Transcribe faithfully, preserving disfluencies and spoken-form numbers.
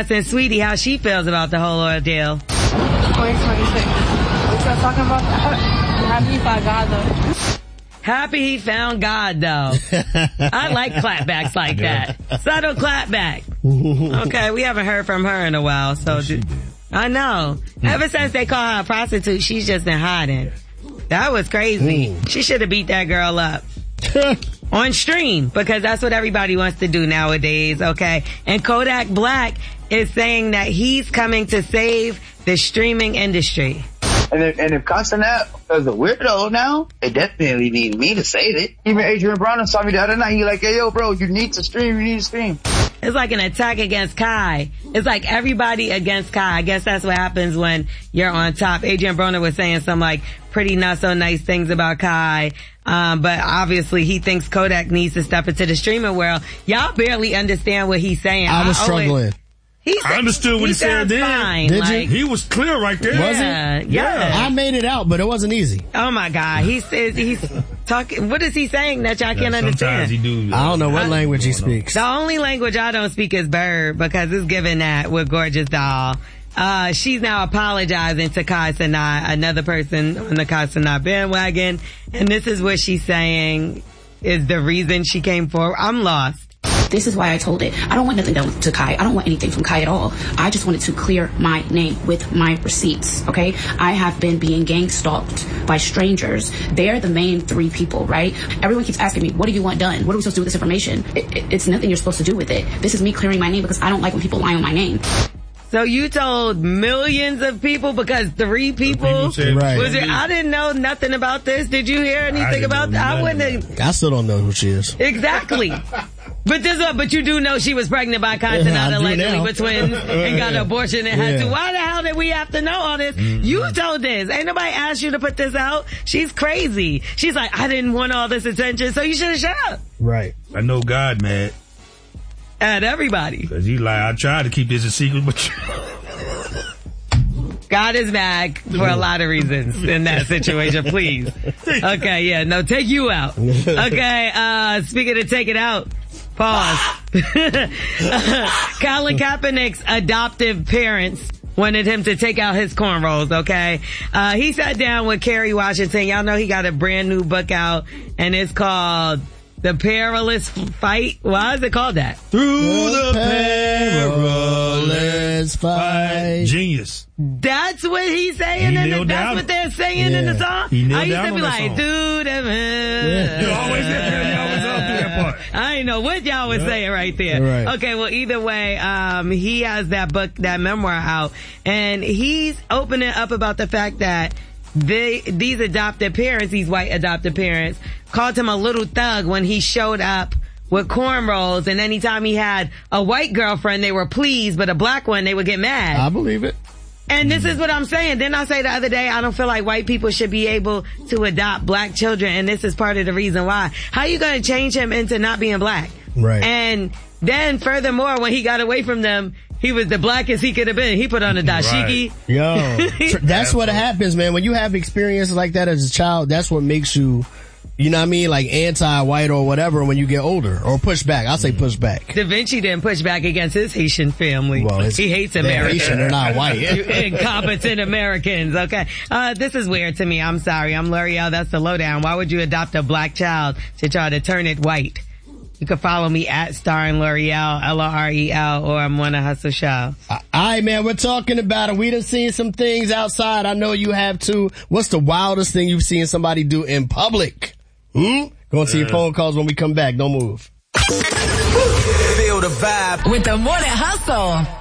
asking Sweetie how she feels about the whole ordeal. twenty twenty-six. What y'all talking about? Happy if I got though. Happy he found God, though. I like clapbacks like that. Subtle clapback. Okay, we haven't heard from her in a while, so Yes, she did. I know. Ever since they call her a prostitute, she's just been hiding. That was crazy. Mm. She should have beat that girl up. On stream, because that's what everybody wants to do nowadays, okay? And Kodak Black is saying that he's coming to save the streaming industry. And if, and if Castanet is a weirdo now, it definitely needs me to save it. Even Adrian Brown saw me the other night. He like, hey, yo, bro, you need to stream. You need to stream. It's like an attack against Kai. It's like everybody against Kai. I guess that's what happens when you're on top. Adrian Broner was saying some like pretty not so nice things about Kai. Um, but obviously he thinks Kodak needs to step into the streaming world. Y'all barely understand what he's saying. I was I struggling. Always, He I understood what he, he said then. Fine. Did like, you? He was clear right there. Yeah, Was he? yeah. Yeah. I made it out, but it wasn't easy. Oh my God. He says he's talking. What is he saying that y'all Yeah, can't sometimes understand? he do. I don't know what I- language he speaks. The only language I don't speak is bird because it's given that with Gorgeous Doll. Uh, she's now apologizing to Kai Cenat, another person on the Kai Cenat bandwagon. And this is what she's saying is the reason she came forward. I'm lost. This is why I told it. I don't want nothing done to Kai. I don't want anything from Kai at all. I just wanted to clear my name with my receipts, okay? I have been being gang stalked by strangers. They're the main three people, right? Everyone keeps asking me, what do you want done? What are we supposed to do with this information? It, it, it's nothing you're supposed to do with it. This is me clearing my name because I don't like when people lie on my name. So you told millions of people because three people, People said- Right. was it? I didn't know nothing about this. Did you hear anything didn't about know that? I nothing wouldn't have. I still don't know who she is. Exactly. But this, uh, but you do know she was pregnant by Kai Yeah, I Cenat do allegedly now. with twins and got an abortion and had Yeah. to. Why the hell did we have to know all this? Mm-hmm. You told this. Ain't nobody asked you to put this out. She's crazy. She's like, I didn't want all this attention, so you should have shut up. Right. I know God mad. At everybody. Cause he like, I tried to keep this a secret, but God is mad for a lot of reasons in that situation, please. Okay, yeah, no, take you out. Okay, uh, speaking of take it out, pause. Colin Kaepernick's adoptive parents wanted him to take out his cornrows, okay? Uh, he sat down with Kerry Washington. Y'all know he got a brand new book out, and it's called The Perilous Fight. Why is it called that? through the perilous fight. Genius. That's what he's saying He in the, nailed that's down. what they're saying in the Yeah. song? He nailed I used down to be on that like, song. dude, You always did that. You always up to that part. I didn't know what y'all was Yeah. saying right there. Right. Okay, well, either way, um, he has that book, that memoir out, and he's opening up about the fact that they, these adopted parents, these white adopted parents, called him a little thug when he showed up with cornrows, and anytime he had a white girlfriend, they were pleased, but a black one, they would get mad. I believe it. And this is what I'm saying. Didn't I say the other day, I don't feel like white people should be able to adopt black children, and this is part of the reason why. How you gonna change him into not being black? Right. And then furthermore, when he got away from them, he was the blackest he could have been. He put on a dashiki. Yo, tr- that's what happens, man. When you have experiences like that as a child, that's what makes you, you know what I mean, like anti-white or whatever when you get older, or push back. I'll say push back. Da Vinci didn't push back against his Haitian family. Well, it's- he hates they're Americans. Haitian, they're not white. You incompetent Americans. Okay. Uh, this is weird to me. I'm sorry. I'm L'Oreal. That's the lowdown. Why would you adopt a black child to try to turn it white? You can follow me at Starring L'Oreal, L O R E L, or I'm Wanna Hustle Show. All right, man, we're talking about it. We done seen some things outside. I know you have too. What's the wildest thing you've seen somebody do in public? Hmm? Go and see your phone calls when we come back. Don't move. Feel the vibe with the Morning Hustle.